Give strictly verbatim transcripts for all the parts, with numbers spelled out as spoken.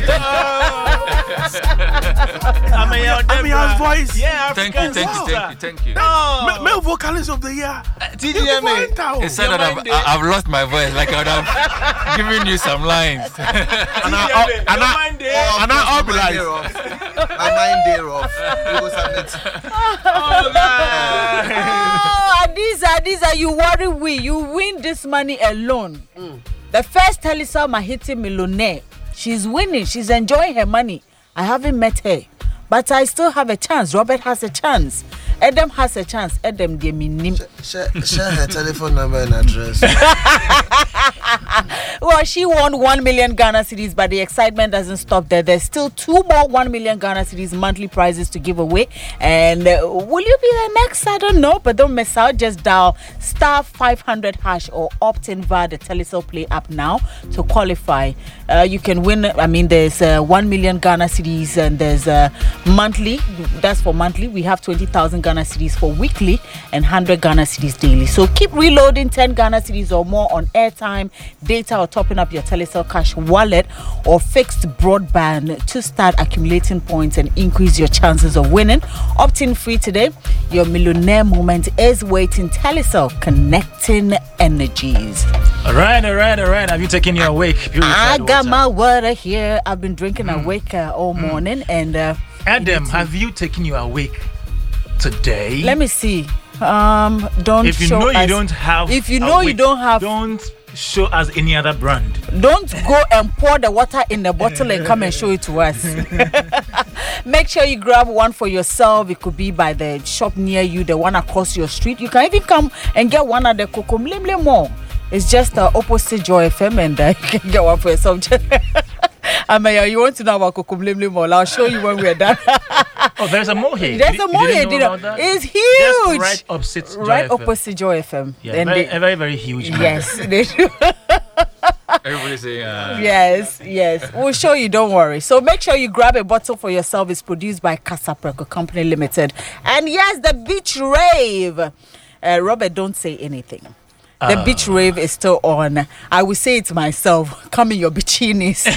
I'm Amia's voice. Yeah, thank you, thank you, thank you, thank you. Oh. Male vocalist of the year. T D M A. It's sad that I've, I've lost my voice. Like I would have given you some lines. And I, and I, and I, I'll be like, my mind thereof. Oh, Adiza, Adiza, you worry we. You win this money alone. Mm. The first Telecel Mahiti millionaire. She's winning. She's enjoying her money. I haven't met her. But I still have a chance. Robert has a chance. Adam has a chance. Adam, give me name. Share, share her telephone number and address. Well, she won one million Ghana cedis, but the excitement doesn't stop there. There's still two more one million Ghana cedis monthly prizes to give away. And uh, will you be the next? I don't know. But don't miss out. Just dial star five hundred hash or opt in via the Telecel Play app now to qualify. Uh, you can win. I mean, there's uh, one million Ghana cedis and there's uh, monthly. That's for monthly. We have twenty thousand Ghana cedis for weekly and one hundred Ghana cedis daily. So keep reloading ten Ghana cedis or more on airtime, data, or topping up your Telecel Cash wallet or fixed broadband to start accumulating points and increase your chances of winning. Opt-in free today. Your millionaire moment is waiting. Telecel, connecting energies. All right, all right, all right. Have you taken your awake? I got water. my water here. I've been drinking mm. awake uh, all mm. morning. And uh, Adam, have you taken your awake today? Let me see. Um, don't if you show know us, you don't have. If you know awake, you don't have. Don't show us any other brand. Don't go and pour the water in the bottle and come and show it to us. Make sure you grab one for yourself. It could be by the shop near you, the one across your street. You can even come and get one at the Coco Mlimle Mall. It's just uh, opposite Joy F M, and uh, you can get one for yourself. Amaya, you want to know about Coco Mlimle Mall? I'll show you when we're done. Oh, there's a mall here. There's a mall here. It's huge. Just right opposite Joy Right F M. opposite Joy F M. Yeah, very, they, very, very huge. Yes, they do. Everybody's saying, uh, yes, yes. We'll show you, don't worry. So make sure you grab a bottle for yourself. It's produced by Casapreco Company Limited. And yes, the beach rave. Uh, Robert, don't say anything. The uh, beach rave is still on. I will say it myself. Come in your bikinis.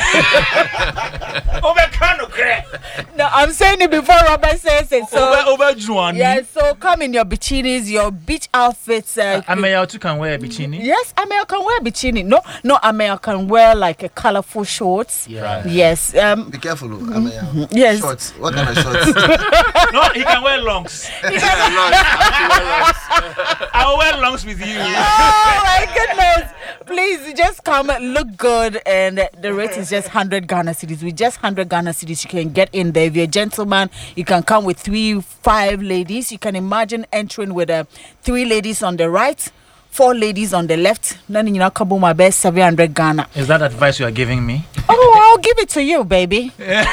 No, I'm saying it before Robert says it. So, over, over yeah, so come in your bikinis, your beach outfits. Uh, uh, Amaya too can wear a bikini. Yes, Amaya can wear a bikini. No, no, Amaya can wear like a colorful shorts. Yeah. Right. Yes. Um, Be careful, Amaya. Mm-hmm. Yes. Shorts. What kind of shorts? No, he can wear longs. He can wear longs. I'll wear longs with you. Oh my goodness. Please just come, look good, and the rate is just one hundred Ghana cedis. With just one hundred Ghana cedis, you can get in there. If you're a gentleman, you can come with three, five ladies. You can imagine entering with uh, three ladies on the right, four ladies on the left. Then you know, come my best seven hundred Ghana. Is that advice you are giving me? Oh, I'll give it to you, baby.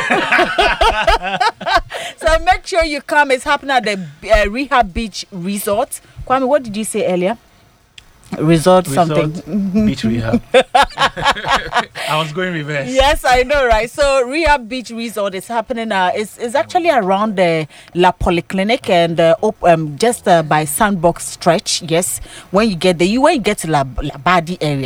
So make sure you come. It's happening at the uh, Rehab Beach Resort. Kwame, what did you say earlier? Resort, Resort something. Beach Rehab. I was going reverse. Yes, I know, right? So Rehab Beach Resort is happening. Uh, it's, it's actually around the La Polyclinic and uh, op, um, just uh, by Sandbox Stretch. Yes, when you get there, you when you get to La, La Badi area.